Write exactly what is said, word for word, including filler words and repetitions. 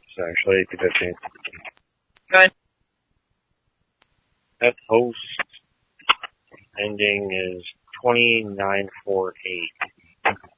It's actually eighteen fifteen. Good. That post ending is twenty-nine forty-eight.